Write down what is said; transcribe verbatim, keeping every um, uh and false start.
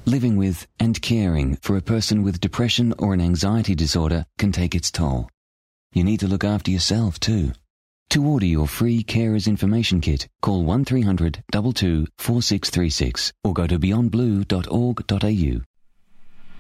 Living with and caring for a person with depression or an anxiety disorder can take its toll. You need to look after yourself too. To order your free Carers Information Kit, call one three hundred two two four six three six or go to beyond blue dot org dot a u.